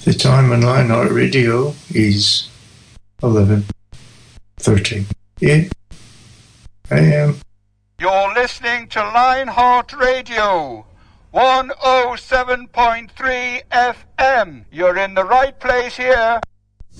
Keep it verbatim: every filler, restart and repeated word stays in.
The time on Lionheart Radio is eleven thirty-eight a m. You're listening to Lionheart Radio, one oh seven point three F M. You're in the right place here.